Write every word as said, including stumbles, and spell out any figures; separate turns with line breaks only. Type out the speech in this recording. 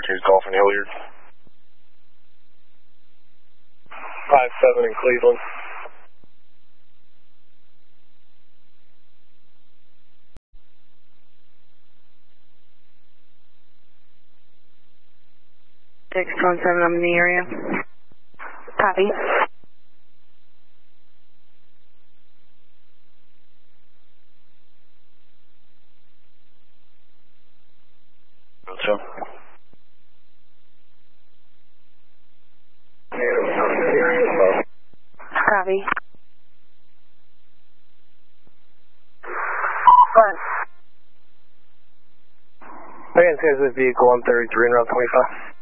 two Golf and Hilliard.
five seven in Cleveland.
six one seven, I'm in the area. Copy.
So.
Copy. One.
Again, this is vehicle one thirty-three and route twenty-five.